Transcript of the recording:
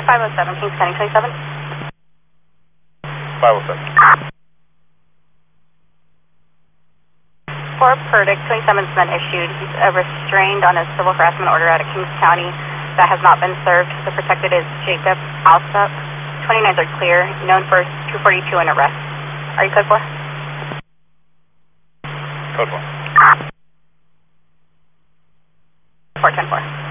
507, Kings County 27. 507. For Purdick, 27's been issued. He's restrained on a civil harassment order out of Kings County that has not been served. The protected is Jacob Alsup. 29s are clear, known for 242 and arrest. Are you code 4? Code 4. 410-4.